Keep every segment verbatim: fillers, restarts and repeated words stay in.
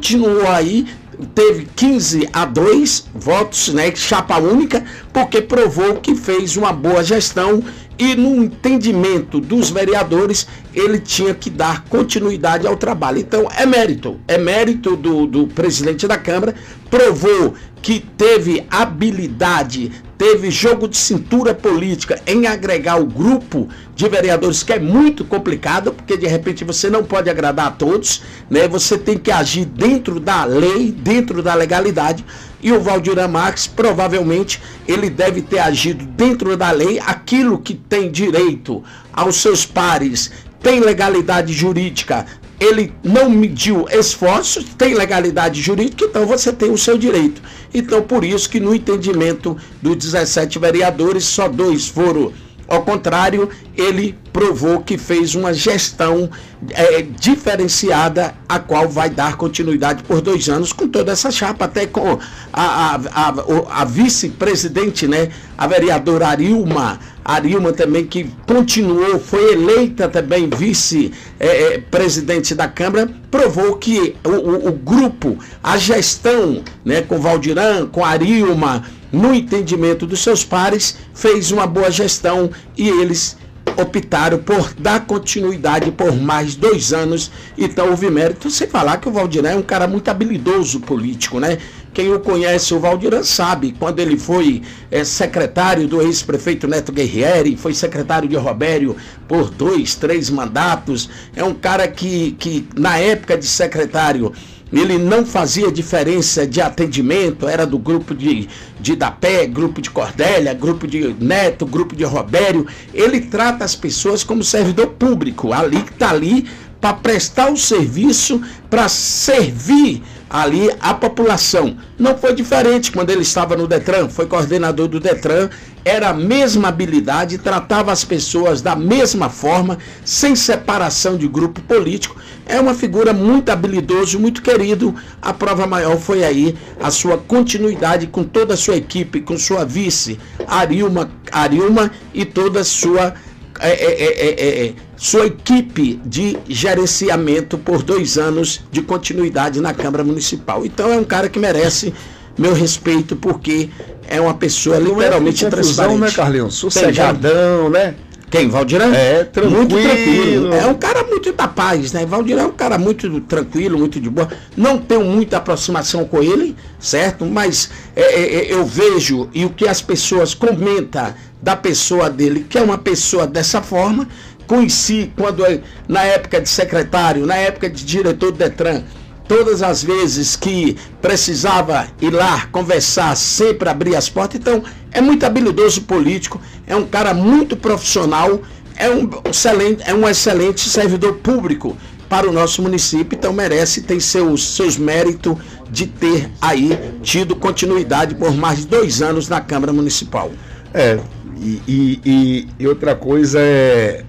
continuou aí, teve quinze a dois votos, né, chapa única, porque provou que fez uma boa gestão e no entendimento dos vereadores ele tinha que dar continuidade ao trabalho. Então é mérito, é mérito do, do presidente da Câmara, provou que teve habilidade, teve jogo de cintura política em agregar o grupo de vereadores, que é muito complicado, porque de repente você não pode agradar a todos, né? Você tem que agir dentro da lei, dentro da legalidade, e o Valdiran Marques, provavelmente, ele deve ter agido dentro da lei, aquilo que tem direito aos seus pares, tem legalidade jurídica, ele não mediu esforços, tem legalidade jurídica, então você tem o seu direito. Então, por isso que no entendimento dos dezessete vereadores, só dois foram ao contrário, ele provou que fez uma gestão é, diferenciada, a qual vai dar continuidade por dois anos com toda essa chapa, até com a, a, a, a vice-presidente, né, a vereadora Arilma, Arilma também, que continuou, foi eleita também vice-presidente é, da Câmara, provou que o, o, o grupo, a gestão, né, com Valdiran, com Arilma, no entendimento dos seus pares, fez uma boa gestão e eles optaram por dar continuidade por mais dois anos. Então houve mérito, sem falar que o Valdiran é um cara muito habilidoso político, né? Quem o conhece, o Valdiran, sabe, quando ele foi é, secretário do ex-prefeito Neto Guerrieri, foi secretário de Robério por dois, três mandatos, é um cara que, que na época de secretário, ele não fazia diferença de atendimento, era do grupo de, de Dapé, grupo de Cordélia, grupo de Neto, grupo de Robério. Ele trata as pessoas como servidor público, ali que está ali para prestar o serviço, para servir ali a população. Não foi diferente quando ele estava no Detran, foi coordenador do Detran, era a mesma habilidade, tratava as pessoas da mesma forma, sem separação de grupo político. É uma figura muito habilidoso, muito querido. A prova maior foi aí a sua continuidade com toda a sua equipe, com sua vice, Arilma, Arilma e toda a sua, é, é, é, é, sua equipe de gerenciamento por dois anos de continuidade na Câmara Municipal. Então é um cara que merece meu respeito, porque é uma pessoa literalmente transparente. Né, Carlinhos? Sossegadão, né? Quem? Valdiran? É, tranquilo. Muito tranquilo. É um cara muito da paz, né? Valdiran é um cara muito tranquilo, muito de boa. Não tenho muita aproximação com ele, certo? Mas é, é, eu vejo, e o que as pessoas comentam da pessoa dele, que é uma pessoa dessa forma. Conheci quando, na época de secretário, na época de diretor do Detran, todas as vezes que precisava ir lá conversar, sempre abrir as portas. Então, é muito habilidoso político, é um cara muito profissional, é um excelente, é um excelente servidor público para o nosso município. Então, merece, tem seus, seus méritos de ter aí tido continuidade por mais de dois anos na Câmara Municipal. É, e, e, e outra coisa é...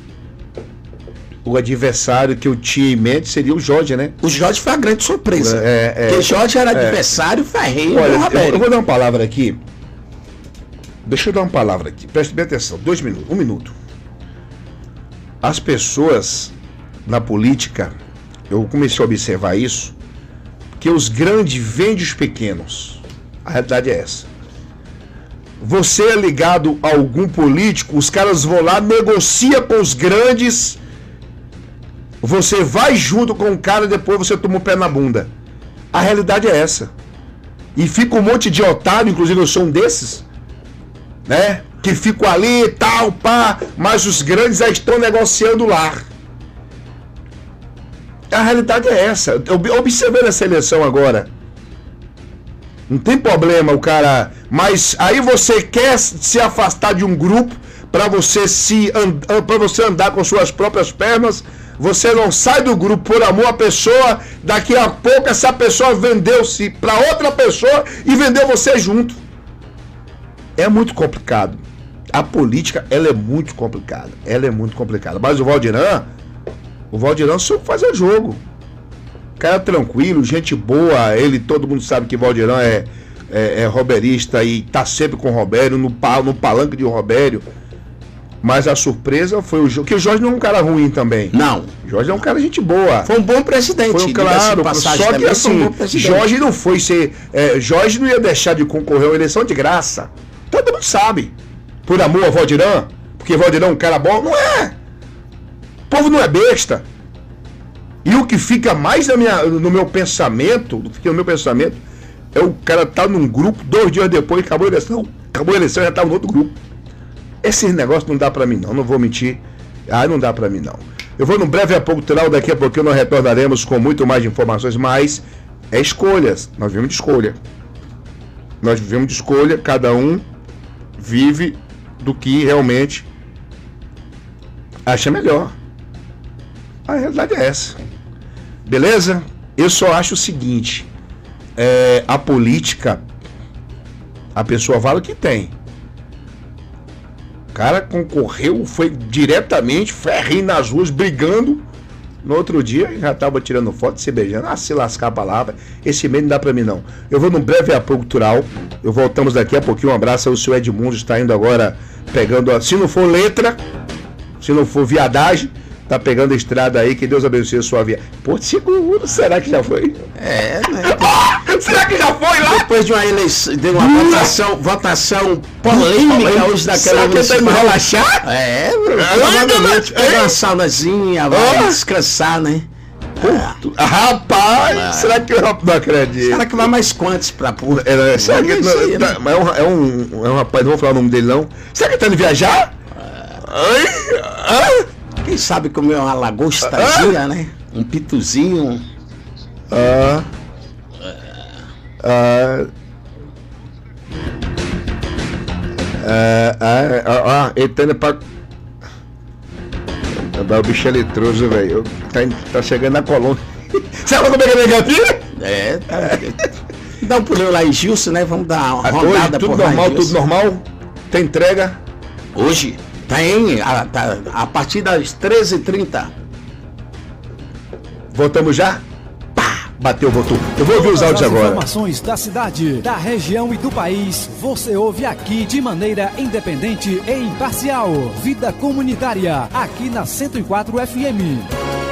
o adversário que eu tinha em mente seria o Jorge, né? O Jorge foi a grande surpresa. É, é, porque Jorge era é, adversário ferrenho do Robério. Eu, eu vou dar uma palavra aqui. Deixa eu dar uma palavra aqui. Preste bem atenção. Dois minutos. Um minuto. As pessoas na política, eu comecei a observar isso, que os grandes vendem os pequenos. A realidade é essa. Você é ligado a algum político, os caras vão lá, negocia com os grandes. Você vai junto com o cara e depois você toma o pé na bunda. A realidade é essa. E fica um monte de otário, inclusive eu sou um desses, né? Que fico ali, tal, pá, mas os grandes já estão negociando lá. A realidade é essa. Eu observei nessa eleição agora. Não tem problema o cara... Mas aí você quer se afastar de um grupo para você, se and... para você andar com suas próprias pernas. Você não sai do grupo por amor à pessoa, daqui a pouco essa pessoa vendeu-se para outra pessoa e vendeu você junto. É muito complicado. A política, ela é muito complicada. Ela é muito complicada. Mas o Valdiran, o Valdiran soube fazer jogo. Cara tranquilo, gente boa. Ele, todo mundo sabe que o Valdiran é, é, é roberista e tá sempre com o Robério, no, no palanque de Robério. Mas a surpresa foi o Jorge, que o Jorge não é um cara ruim também. Não. O Jorge é um cara gente boa. Foi um bom presidente. Foi um, claro, passagem só que assim, um Jorge não foi ser... É, Jorge não ia deixar de concorrer a uma eleição de graça. Todo mundo sabe. Por amor a Valdirã, porque Valdirã é um cara bom. Não é. O povo não é besta. E o que fica mais na minha, no meu pensamento, o que fica no meu pensamento, é o cara tá num grupo, dois dias depois, acabou a eleição, acabou a eleição, já tá no outro grupo. Esse negócio não dá pra mim não, não vou mentir. Ah, não dá pra mim não. Eu vou no breve cultural, daqui a pouquinho nós retornaremos com muito mais informações, mas é escolhas, nós vivemos de escolha. Nós vivemos de escolha, cada um vive do que realmente acha melhor. A realidade é essa. Beleza? Eu só acho o seguinte, é, a política, a pessoa vale o que tem. O cara concorreu, foi diretamente, ferrinho nas ruas, brigando. No outro dia, já tava tirando foto, se beijando. Ah, se lascar a palavra. Esse meio não dá pra mim, não. Eu vou num breve apoio cultural. Eu voltamos daqui a pouquinho. Um abraço aí, o senhor Edmundo está indo agora, pegando, a, se não for letra, se não for viadagem, tá pegando a estrada aí, que Deus abençoe a sua viagem. Porto Seguro, será que já foi? É, né? Será que já foi lá? Depois de uma eleição, de uma hum. votação, votação polêmica hoje daquela. Será que tá indo relaxar? É, provavelmente pegar uma saunazinha, vai ah. descansar, né? Porto. Ah, rapaz, ah. será que eu não acredito? Será que vai mais quantos pra Porto? É, será que não, aí, tá, né? Mas é um, é, um, é um rapaz, não vou falar o nome dele não. Será que ele tá indo viajar? Ah. Ai, ah. Quem sabe comer uma lagostazinha, ah. né? Um pituzinho. Ah. Ah. Ah, ah, ah, ah, ele tá indo pra... O bicho é letroso, velho. Tá, tá chegando na Colômbia. Sabe como é que é negativa? É, tá. Dá um pulinho lá em Gilson, né? Vamos dar uma rodada. Hoje, tudo por normal, tudo normal? Tem entrega? Hoje? Tem, a, tá, a partir das treze e trinta. Voltamos já? Pá! Bateu, voltou. Eu vou ouvir os áudios agora. Informações da cidade, da região e do país, você ouve aqui de maneira independente e imparcial. Vida comunitária, aqui na cento e quatro F M.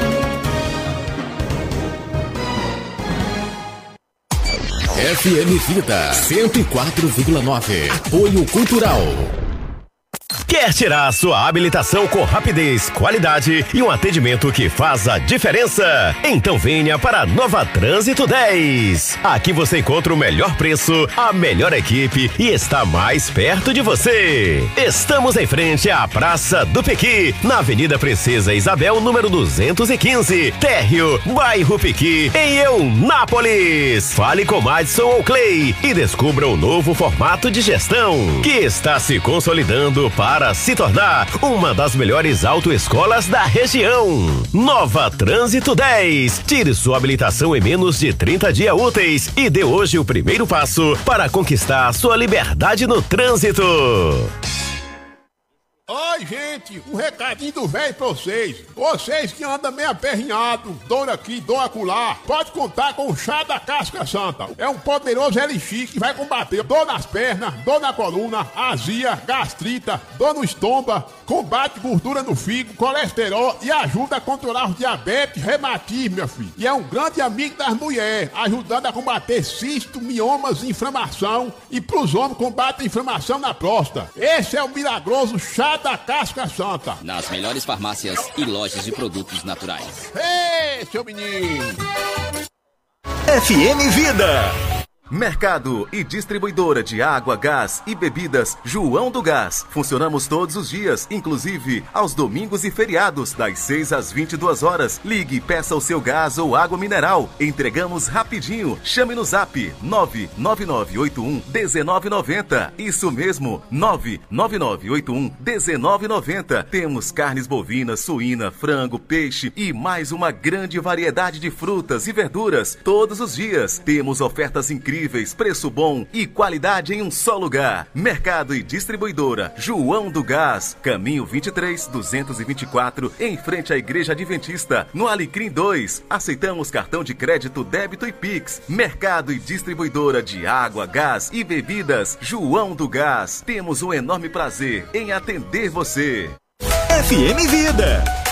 F M Vida cento e quatro vírgula nove. Apoio Cultural. Quer tirar sua habilitação com rapidez, qualidade e um atendimento que faz a diferença? Então venha para a Nova Trânsito dez. Aqui você encontra o melhor preço, a melhor equipe e está mais perto de você. Estamos em frente à Praça do Pequi, na Avenida Princesa Isabel, número duzentos e quinze, Térreo, bairro Pequi, em Eunápolis. Fale com Madison ou Clay e descubra o novo formato de gestão que está se consolidando para Para se tornar uma das melhores autoescolas da região. Nova Trânsito dez. Tire sua habilitação em menos de trinta dias úteis e dê hoje o primeiro passo para conquistar sua liberdade no trânsito. Oi, gente, um recadinho do velho pra vocês. Vocês que andam meio aperrinhado, dor aqui, dor acolá, pode contar com o chá da casca santa. É um poderoso elixir que vai combater dor nas pernas, dor na coluna, azia, gastrita, dor no estômago, combate gordura no fígado, colesterol e ajuda a controlar os diabetes, reumatismo, meu filho. E é um grande amigo das mulheres, ajudando a combater cisto, miomas, inflamação e pros homens combate a inflamação na próstata. Esse é o milagroso chá da casca santa. Nas melhores farmácias e lojas de produtos naturais. Ei, seu menino! F M Vida. Mercado e distribuidora de água, gás e bebidas João do Gás. Funcionamos todos os dias, inclusive aos domingos e feriados, das seis às vinte e duas horas. Ligue e peça o seu gás ou água mineral. Entregamos rapidinho. Chame no zap nove nove nove oito um um nove nove zero. Isso mesmo, nove nove nove oito um um nove nove zero. Temos carnes bovinas, suína, frango, peixe e mais uma grande variedade de frutas e verduras todos os dias. Temos ofertas incríveis incríveis, preço bom e qualidade em um só lugar. Mercado e distribuidora João do Gás, Caminho vinte e três, duzentos e vinte e quatro, em frente à Igreja Adventista, no Alecrim dois. Aceitamos cartão de crédito, débito e Pix. Mercado e distribuidora de água, gás e bebidas João do Gás. Temos um enorme prazer em atender você. F M Vida.